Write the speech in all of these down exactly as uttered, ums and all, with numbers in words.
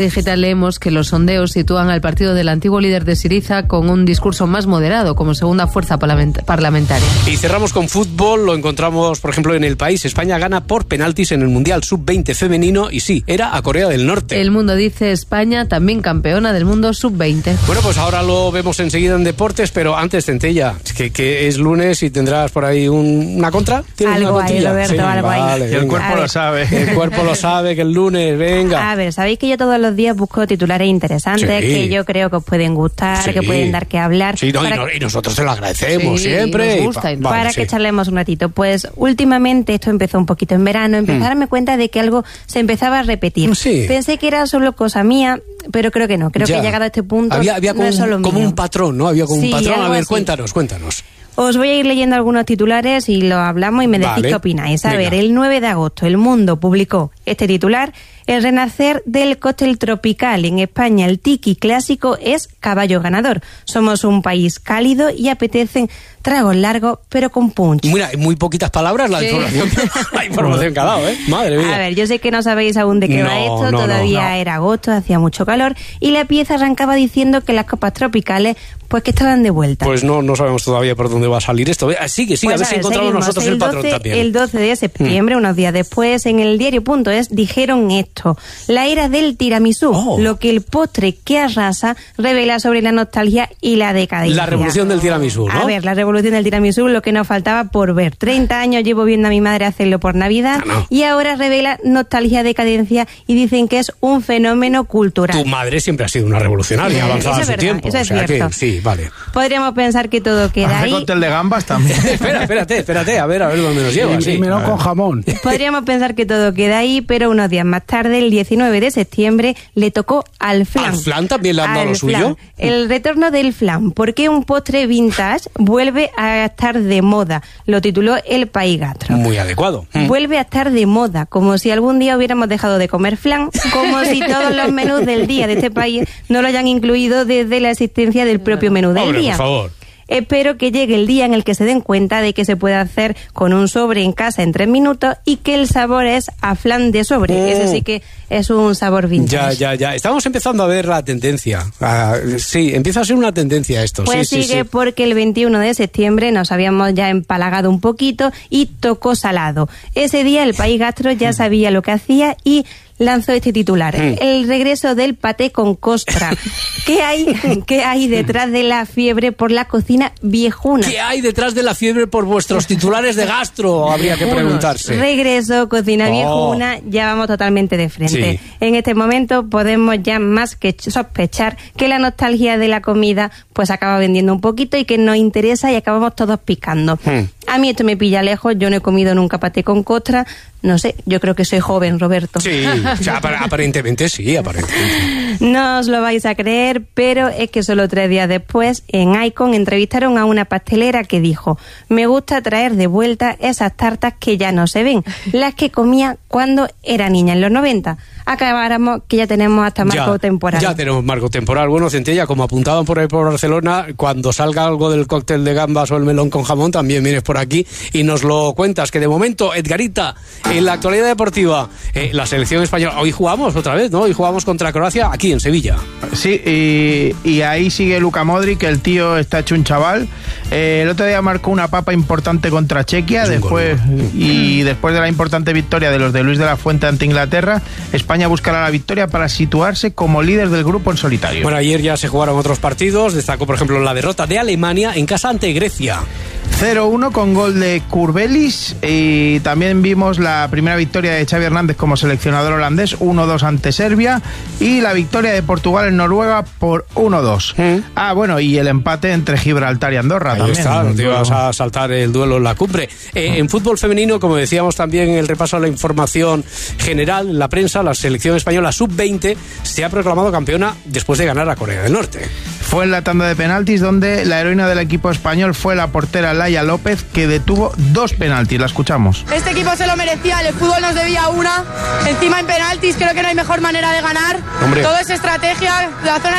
Digital leemos que los sondeos sitúan al partido del antiguo líder de Syriza con un discurso más moderado como segunda fuerza parlamentaria. Y cerramos con fútbol, lo encontramos por ejemplo en El País. España gana por penaltis en el Mundial sub veinte femenino y sí, era a Corea del Norte. El Mundo dice España también campeona del mundo sub veinte. Bueno, pues ahora lo vemos enseguida en deportes, pero antes, Centella, que, que es lunes y tendrás por ahí un, una contra. Algo una ahí, Roberto, sí, algo vale, ahí. Y el cuerpo lo sabe. El cuerpo lo sabe, que el lunes, venga. A ver, sabéis que yo todos los días busco titulares interesantes Sí. que yo creo que os pueden gustar, Sí. que pueden dar que hablar. Sí, no, y, para no, y nosotros se lo agradecemos Sí, siempre. nos gusta, Y pa- para vale, que sí. charlemos un ratito. Pues últimamente, esto empezó un poquito en verano, empecé Mm. a darme cuenta de que algo se empezaba a repetir. Sí. Pensé que era solo cosa mía, pero creo que no. Creo Ya. que llegado a este punto Había, había no como, es solo un, como mío. un patrón, ¿no? Había como Sí, un patrón. A algo ver, así. cuéntanos, cuéntanos. Os voy a ir leyendo algunos titulares y lo hablamos y me decís Vale. qué opináis. A Venga. ver, el nueve de agosto, El Mundo publicó este titular: el renacer del cóctel tropical. En España el tiki clásico es caballo ganador. Somos un país cálido y apetecen tragos largos pero con punch. Mira, en muy poquitas palabras la Sí. información, la información que ha dado, ¿eh? Madre mía. A ver, yo sé que no sabéis aún de qué No, va esto, no, todavía no, no. era agosto, hacía mucho calor y la pieza arrancaba diciendo que las copas tropicales pues que estaban de vuelta. Pues no, no sabemos todavía por dónde va a salir esto. Ah, Sigue, sigue, Pues a ver si encontramos seguimos. nosotros el, patrón doce, también. El doce de septiembre, unos días después, en el diario punto es, dijeron esto: la era del tiramisú, Oh. lo que el postre que arrasa revela sobre la nostalgia y la decadencia. La revolución del tiramisú, ¿no? A ver, la revolución del tiramisú, lo que nos faltaba por ver. treinta años llevo viendo a mi madre hacerlo por Navidad Ah, no. y ahora revela nostalgia, decadencia y dicen que es un fenómeno cultural. Tu madre siempre ha sido una revolucionaria, Sí, avanzada eso a es su verdad, tiempo. eso es o sea cierto. que, sí, vale. Podríamos pensar que todo queda Hace ahí. cóctel de gambas también. Espera, espérate, espérate, a ver, a ver dónde nos lleva. Y Sí. melón con jamón. Podríamos pensar que todo queda ahí, pero unos días más tarde, el diecinueve de septiembre, le tocó al flan. ¿Al flan también le han dado Al lo suyo? flan. El retorno del flan. ¿Por qué un postre vintage vuelve a estar de moda? Lo tituló El País Gastro. Muy adecuado. Mm. Vuelve a estar de moda, como si algún día hubiéramos dejado de comer flan, como si todos los menús del día de este país no lo hayan incluido desde la existencia del propio menú del Hombre, día. por favor. Espero que llegue el día en el que se den cuenta de que se puede hacer con un sobre en casa en tres minutos y que el sabor es a flan de sobre. Oh. Ese sí que es un sabor vintage. Ya, ya, ya. Estamos empezando a ver la tendencia. Ah, sí, empieza a ser una tendencia esto. Pues sí, sigue sí, sí. porque el veintiuno de septiembre nos habíamos ya empalagado un poquito y tocó salado. Ese día el País Gastro ya sabía lo que hacía y lanzó este titular: Mm. el regreso del paté con costra. ¿Qué hay, qué hay detrás de la fiebre por la cocina viejuna? ¿Qué hay detrás de la fiebre por vuestros titulares de gastro? Habría que preguntarse. Regreso, cocina Oh. viejuna, ya vamos totalmente de frente. Sí. En este momento podemos ya más que sospechar que la nostalgia de la comida pues acaba vendiendo un poquito y que nos interesa y acabamos todos picando. Hmm. A mí esto me pilla lejos, yo no he comido nunca paté con costra, no sé, yo creo que soy joven, Roberto. Sí, o sea, apar- aparentemente sí, aparentemente. No os lo vais a creer, pero es que solo tres días después, en Icon, entrevistaron a una pastelera que dijo: me gusta traer de vuelta esas tartas que ya no se ven, las que comía cuando era niña, en los noventa. Acabáramos que ya tenemos hasta marco Ya, temporal. Ya tenemos marco temporal. Bueno, Centella, como apuntaban por ahí por Barcelona, cuando salga algo del cóctel de gambas o el melón con jamón, también vienes por aquí y nos lo cuentas. Que de momento, Edgarita, en la actualidad deportiva, eh, la selección española, hoy jugamos otra vez, ¿no? Hoy jugamos contra Croacia aquí en Sevilla. Sí, y, y ahí sigue Luka Modric, que el tío está hecho un chaval. Eh, el otro día marcó una papa importante contra Chequia, Es un después gol. y después de la importante victoria de los de Luis de la Fuente ante Inglaterra, España buscará la victoria para situarse como líder del grupo en solitario. Bueno, ayer ya se jugaron otros partidos, destacó por ejemplo la derrota de Alemania en casa ante Grecia. cero uno con gol de Kurbelis, y también vimos la primera victoria de Xavi Hernández como seleccionador holandés, uno dos ante Serbia, y la victoria de Portugal en Noruega por uno dos. Mm. Ah, bueno, y el empate entre Gibraltar y Andorra Ahí también. está, no te Duelo. ibas a saltar el duelo en la cumbre. Eh, en fútbol femenino, como decíamos también en el repaso a la información general, en la prensa, la selección española sub veinte se ha proclamado campeona después de ganar a Corea del Norte. Fue en la tanda de penaltis donde la heroína del equipo español fue la portera Laia López, que detuvo dos penaltis. La escuchamos. Este equipo se lo merecía, el fútbol nos debía una. Encima en penaltis creo que no hay mejor manera de ganar. Hombre. Todo es estrategia. La zona de los penaltis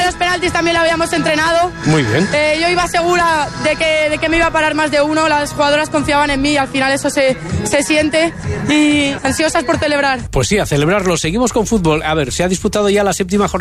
Betis también la habíamos entrenado. Muy bien. Eh, yo iba segura de que, de que me iba a parar más de uno, las jugadoras confiaban en mí y al final eso se, se siente y ansiosas por celebrar. Pues sí, a celebrarlo. Seguimos con fútbol. A ver, se ha disputado ya la séptima jornada